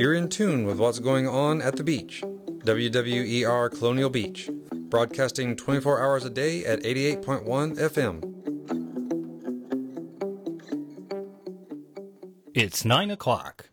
You're in tune with what's going on at the beach. WWER Colonial Beach, broadcasting 24 hours a day at 88.1 FM. It's 9 o'clock.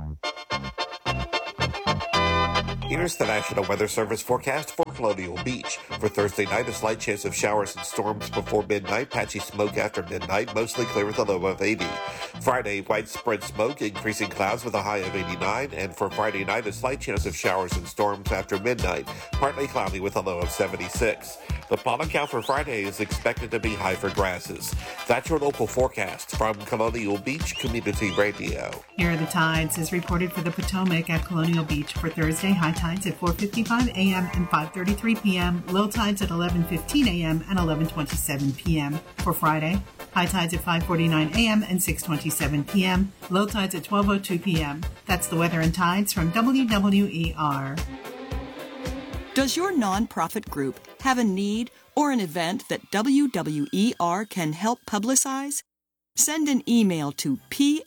Here's the National Weather Service forecast for Colonial Beach. For Thursday night, a slight chance of showers and storms before midnight, patchy smoke after midnight, mostly clear with a low of 80. Friday, widespread smoke, increasing clouds with a high of 89. And for Friday night, a slight chance of showers and storms after midnight, partly cloudy with a low of 76. The pollen count for Friday is expected to be high for grasses. That's your local forecast from Colonial Beach Community Radio. Here are the tides as reported for the Potomac at Colonial Beach for Thursday. High tides at 4:55 a.m. and 5:33 p.m. Low tides at 11:15 a.m. and 11:27 p.m. For Friday, high tides at 5:49 a.m. and 6:27 p.m. Low tides at 12:02 p.m. That's the weather and tides from WWER. Does your nonprofit group have a need or an event that WWER can help publicize? Send an email to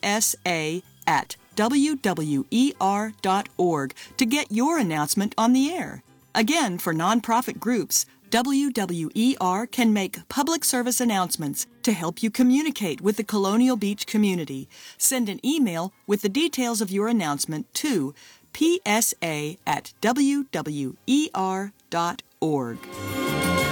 psa@wwer.org to get your announcement on the air. Again, for nonprofit groups, WWER can make public service announcements to help you communicate with the Colonial Beach community. Send an email with the details of your announcement to psa@wwer.org.